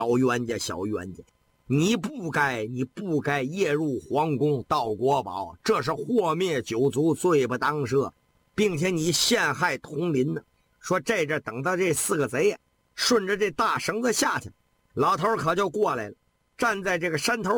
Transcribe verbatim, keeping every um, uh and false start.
小冤家，小冤家，你不该，你不该夜入皇宫盗国宝，这是祸灭九族，罪不当赦，并且你陷害同林呢。说这阵等到这四个贼呀，顺着这大绳子下去，老头可就过来了，站在这个山头